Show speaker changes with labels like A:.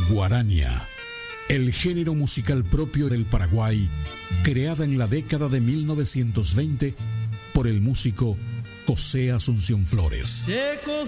A: Guarania, el género musical propio del Paraguay, creada en la década de 1920 por el músico José Asunción Flores.